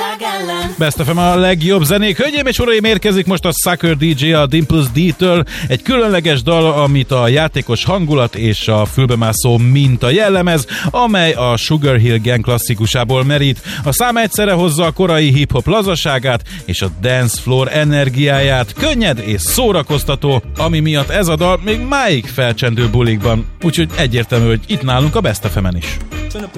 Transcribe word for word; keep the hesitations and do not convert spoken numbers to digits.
Best ef em a legjobb zenék. Hölgyeim és uraim, érkezik most a Sucker dé dzsé a Dimples D-től. Egy különleges dal, amit a játékos hangulat és a fülbemászó minta jellemez, amely a Sugar Hill Gang klasszikusából merít. A szám egyszerre hozza a korai hip-hop lazaságát és a dance floor energiáját. Könnyed és szórakoztató, ami miatt ez a dal még máig felcsendül bulikban. Úgyhogy egyértelmű, hogy itt nálunk a Best ef emen is.